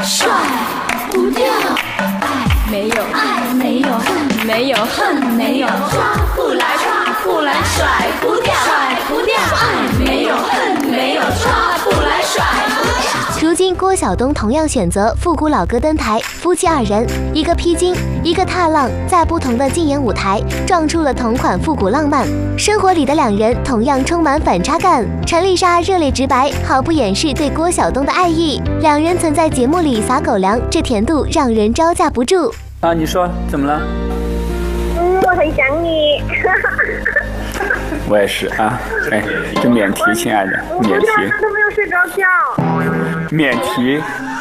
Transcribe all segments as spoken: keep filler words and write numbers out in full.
甩不掉，爱没有爱没有恨没有恨没有抓不来抓不来甩不掉甩不掉，爱没有恨没有抓不来甩不掉。 如今郭晓东同样选择复古老歌登台，夫妻二人一个披荆一个踏浪，在不同的竞演舞台撞出了同款复古浪漫。生活里的两人同样充满反差感，陈丽莎热烈直白，毫不掩饰对郭晓东的爱意。两人曾在节目里撒狗粮，这甜度让人招架不住。 啊，你说怎么了？ 嗯，我很想你。 我也是啊，哎，这免提，亲爱的，免提。 我昨天晚上都没有睡着觉。 免提。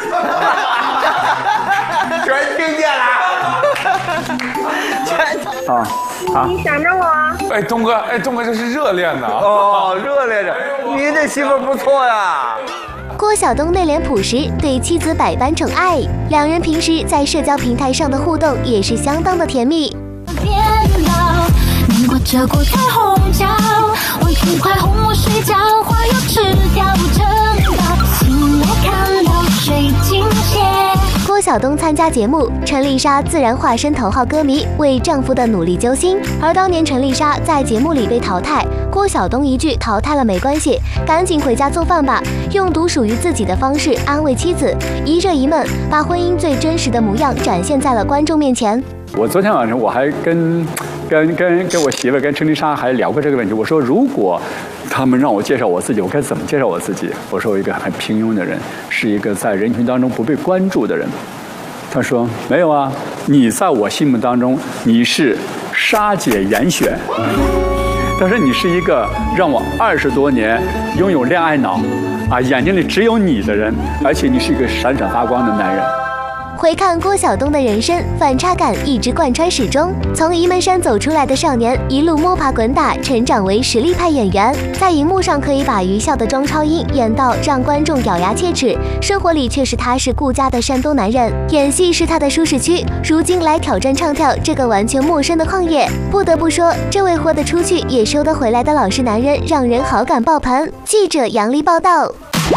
全听见了。 全啊啊！ 你想着我？ 哎，东哥，哎，东哥这是热恋呢。 哦，热恋着，你这媳妇不错呀。 郭晓东内敛朴实，对妻子百般宠爱，两人平时在社交平台上的互动也是相当的甜蜜。 变老，难过这锅彩虹脚，晚风快哄我睡觉，花又吃掉城堡，醒来看到水晶鞋。 郭晓东参加节目，陈丽莎自然化身头号歌迷，为丈夫的努力揪心。而当年陈丽莎在节目里被淘汰，郭晓东一句淘汰了没关系，赶紧回家做饭吧，用独属于自己的方式安慰妻子，一热一闷，把婚姻最真实的模样展现在了观众面前。 我昨天晚上我还跟跟跟跟我媳妇跟陈丽莎还聊过这个问题，我说如果他们让我介绍我自己，我该怎么介绍我自己？我说我一个很平庸的人，是一个在人群当中不被关注的人。他说没有啊，你在我心目当中你是莎姐严选。他说你是一个让我二十多年拥有恋爱脑啊，眼睛里只有你的人，而且你是一个闪闪发光的男人。 回看郭晓东的人生，反差感一直贯穿始终。从沂门山走出来的少年，一路摸爬滚打，成长为实力派演员，在荧幕上可以把愚孝的庄超英演到让观众咬牙切齿，生活里却是他是顾家的山东男人，演戏是他的舒适区。如今来挑战唱跳这个完全陌生的旷野，不得不说，这位豁得出去也收得回来的老实男人，让人好感爆棚。记者杨丽报道。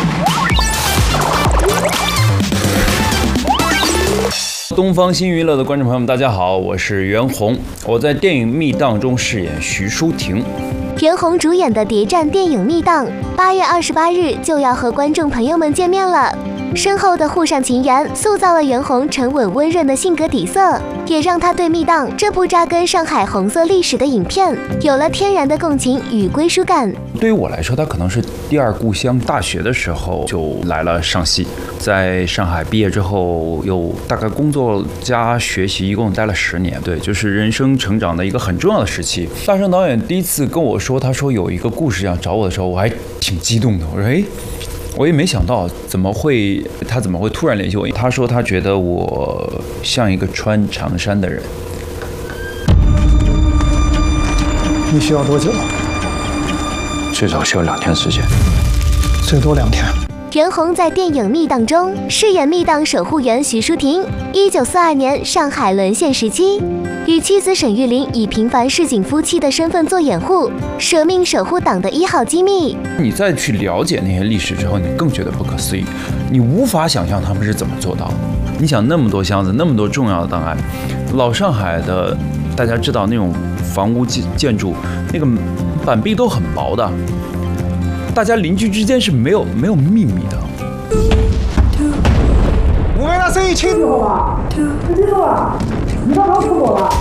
东方新娱乐的观众朋友们，大家好，我是袁弘，我在电影《密档》中饰演徐淑婷。 袁弘主演的谍战电影《密档》，八月二十八日就要和观众朋友们见面了。深厚的沪上情缘塑造了袁弘沉稳温润的性格底色，也让他对《密档》这部扎根上海红色历史的影片有了天然的共情与归属感。 对于我来说，他可能是第二故乡。大学的时候就来了上戏，在上海毕业之后又大概工作加学习，一共待了十年。对，就是人生成长的一个很重要的时期。大圣导演第一次跟我说，他说有一个故事想找我的时候，我还挺激动的。我说，哎。我也没想到怎么会他怎么会突然联系我。他说他觉得我像一个穿长衫的人。 你需要多久？ 最少需要两天时间， 最多两天。 袁弘在电影《密档》中饰演密档守护员徐淑婷。一九四二年上海沦陷时期，与妻子沈玉琳以平凡市井夫妻的身份做掩护，舍命守护党的一号机密。 你再去了解那些历史之后，你更觉得不可思议，你无法想象他们是怎么做到的。你想那么多箱子，那么多重要的档案，老上海的大家知道那种房屋建筑，那个板壁都很薄的。大家邻居之间是没有没有秘密的。 我跟他生意清楚好吧？清楚了，你刚刚出国了。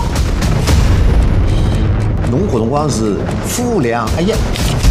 侬搿辰光是富两哎呀，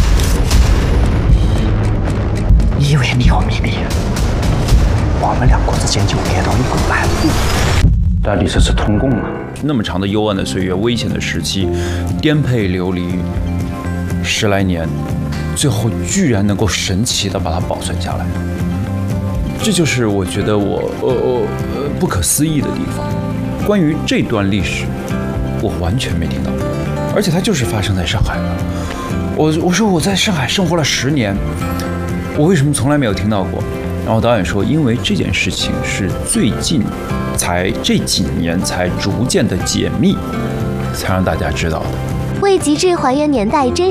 你以为你有秘密？我们两国之间就别到一股来。 到底这是通共啊？ 那么长的幽暗的岁月，危险的时期，颠沛流离十来年。最后居然能够神奇的把它保存下来，这就是我觉得我呃呃不可思议的地方。关于这段历史，我完全没听到，而且它就是发生在上海的。我我说我在上海生活了十年，我为什么从来没有听到过？然后导演说，因为这件事情是最近才这几年才逐渐的解密，才让大家知道的。 为极致还原年代真实